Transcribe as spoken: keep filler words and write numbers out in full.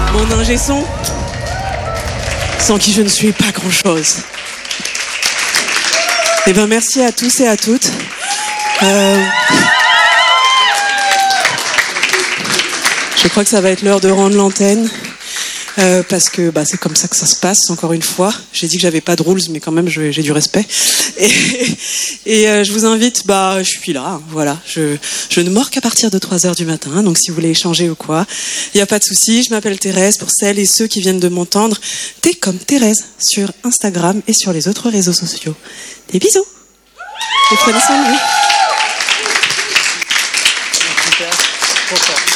Mon ingé son, sans qui je ne suis pas grand-chose. Eh ben merci à tous et à toutes. Euh... Je crois que ça va être l'heure de rendre l'antenne. Euh, parce que bah, c'est comme ça que ça se passe, encore une fois. J'ai dit que j'avais pas de rules, mais quand même, je, j'ai du respect. Et, et euh, je vous invite, bah, je suis là, hein, voilà. Je, je ne mords qu'à partir de trois heures du matin, donc si vous voulez échanger ou quoi, il n'y a pas de souci. Je m'appelle Thérèse, pour celles et ceux qui viennent de m'entendre. T'es comme Thérèse sur Instagram et sur les autres réseaux sociaux. Des bisous. Et prenez soin de vous.